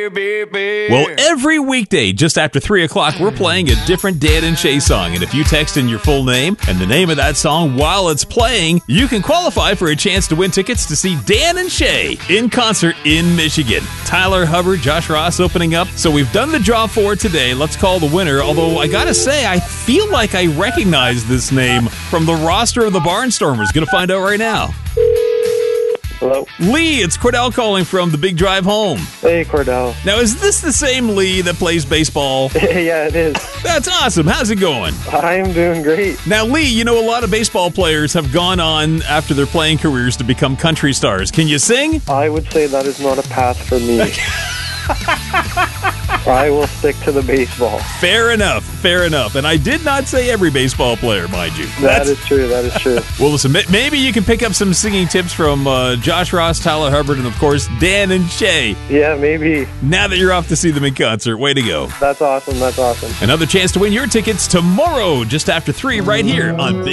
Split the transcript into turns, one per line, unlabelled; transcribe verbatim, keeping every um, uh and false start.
Well, every weekday, just after three o'clock, we're playing a different Dan and Shay song. And if you text in your full name and the name of that song while it's playing, you can qualify for a chance to win tickets to see Dan and Shay in concert in Michigan. Tyler Hubbard, Josh Ross opening up. So we've done the draw for today. Let's call the winner. Although I gotta say, I feel like I recognize this name from the roster of the Barnstormers. Gonna find out right now.
Hello?
Lee, it's Cordell calling from the Big Drive Home.
Hey, Cordell.
Now, is this the same Lee that plays baseball?
Yeah, it is.
That's awesome. How's it going?
I'm doing great.
Now, Lee, you know a lot of baseball players have gone on after their playing careers to become country stars. Can you sing?
I would say that is not a path for me. I will stick to the baseball.
Fair enough. Fair enough. And I did not say every baseball player, mind you.
That
That's...
is true. That is true.
Well, listen, maybe you can pick up some singing tips from uh, Josh Ross, Tyler Hubbard, and, of course, Dan and Shay.
Yeah, maybe.
Now that you're off to see them in concert, way to go.
That's awesome. That's awesome.
Another chance to win your tickets tomorrow, just after three, right here on Big